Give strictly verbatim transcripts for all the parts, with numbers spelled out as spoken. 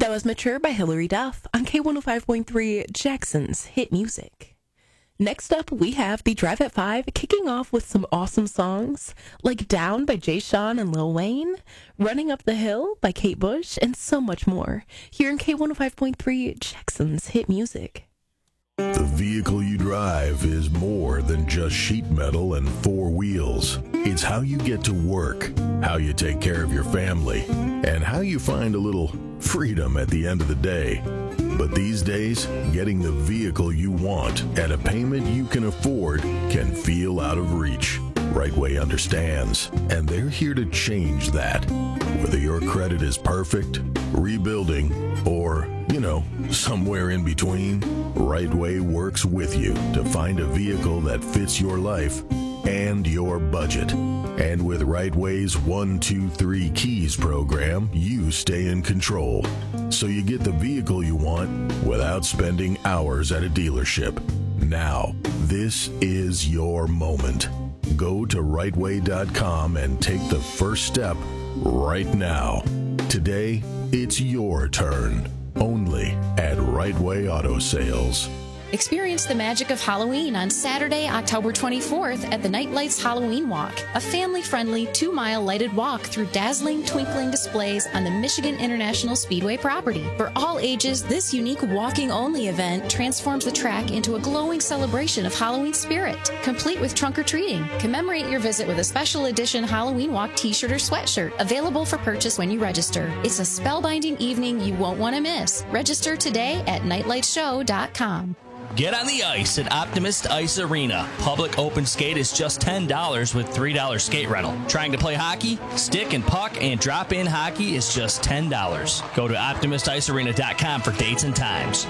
That was Mature by Hilary Duff on K one oh five point three Jackson's Hit Music. Next up, we have the Drive at five, kicking off with some awesome songs like Down by Jay Sean and Lil Wayne, Running Up the Hill by Kate Bush, and so much more. Here in K one oh five point three Jackson's Hit Music. The vehicle you drive is more than just sheet metal and four wheels. It's how you get to work, how you take care of your family, and how you find a little freedom at the end of the day. But these days, getting the vehicle you want at a payment you can afford can feel out of reach. Rightway understands, and they're here to change that. Whether your credit is perfect, rebuilding, or, you know, somewhere in between, Rightway works with you to find a vehicle that fits your life and your budget. And with Rightway's one two three Keys program, you stay in control. So you get the vehicle you want without spending hours at a dealership. Now, this is your moment. Go to rightway dot com and take the first step right now. Today, it's your turn. Only at Rightway Auto Sales. Experience the magic of Halloween on Saturday, October twenty-fourth at the Night Lights Halloween Walk, a family-friendly two-mile lighted walk through dazzling, twinkling displays on the Michigan International Speedway property. For all ages, this unique walking-only event transforms the track into a glowing celebration of Halloween spirit, complete with trunk-or-treating. Commemorate your visit with a special edition Halloween Walk t-shirt or sweatshirt, available for purchase when you register. It's a spellbinding evening you won't want to miss. Register today at nightlight show dot com. Get on the ice at Optimist Ice Arena. Public open skate is just ten dollars with three dollars skate rental. Trying to play hockey? Stick and puck and drop-in hockey is just ten dollars. Go to optimist ice arena dot com for dates and times.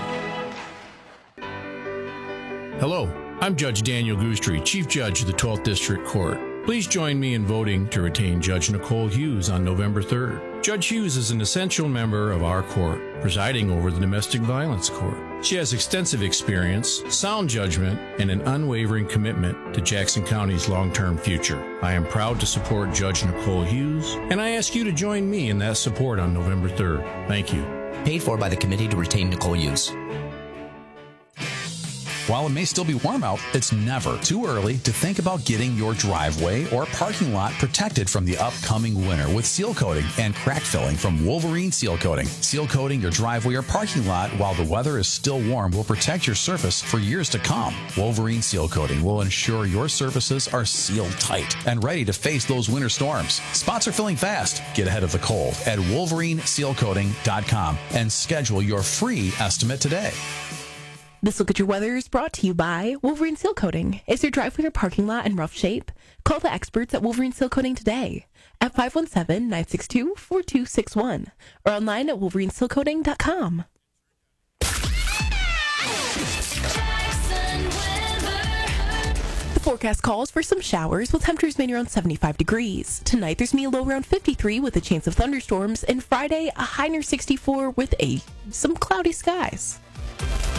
Hello, I'm Judge Daniel Goostrey, Chief Judge of the twelfth District Court. Please join me in voting to retain Judge Nicole Hughes on November third. Judge Hughes is an essential member of our court, presiding over the Domestic Violence Court. She has extensive experience, sound judgment, and an unwavering commitment to Jackson County's long-term future. I am proud to support Judge Nicole Hughes, and I ask you to join me in that support on November third. Thank you. Paid for by the Committee to Retain Nicole Hughes. While it may still be warm out, it's never too early to think about getting your driveway or parking lot protected from the upcoming winter with seal coating and crack filling from Wolverine Seal Coating. Seal coating your driveway or parking lot while the weather is still warm will protect your surface for years to come. Wolverine Seal Coating will ensure your surfaces are sealed tight and ready to face those winter storms. Spots are filling fast. Get ahead of the cold at wolverine seal coating dot com and schedule your free estimate today. This Look at Your Weather is brought to you by Wolverine Seal Coating. Is your driveway or parking lot in rough shape? Call the experts at Wolverine Seal Coating today at five one seven, nine six two, four two six one or online at wolverine seal coating dot com. The forecast calls for some showers with temperatures mainly around seventy-five degrees. Tonight there's going to be a low around fifty-three with a chance of thunderstorms, and Friday a high near sixty-four with a some cloudy skies.